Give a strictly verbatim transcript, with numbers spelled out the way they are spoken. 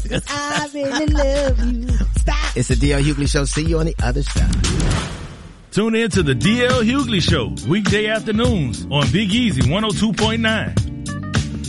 I really love you. Stop. It's the D L Hughley Show. See you on the other side. Tune in to the D L Hughley Show weekday afternoons on Big Easy one oh two point nine.